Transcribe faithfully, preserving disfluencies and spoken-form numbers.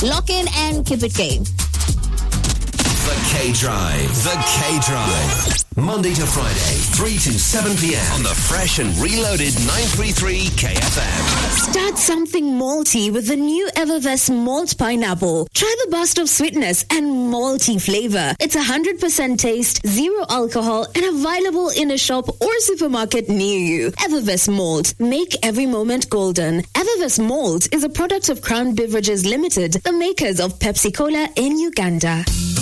Lock in and keep it K. The K-Drive. The K-Drive. Monday to Friday, three to seven p.m. on the fresh and reloaded nine thirty-three K F M. Start something malty with the new Evervest Malt Pineapple. Try the burst of sweetness and malty flavor. It's one hundred percent taste, zero alcohol, and available in a shop or supermarket near you. Evervest Malt. Make every moment golden. Evervest Malt is a product of Crown Beverages Limited, the makers of Pepsi Cola in Uganda.